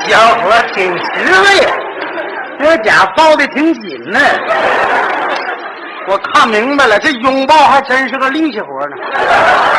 小伙挺实惠，这家抱的挺紧呢。我看明白了，这拥抱还真是个力气活呢。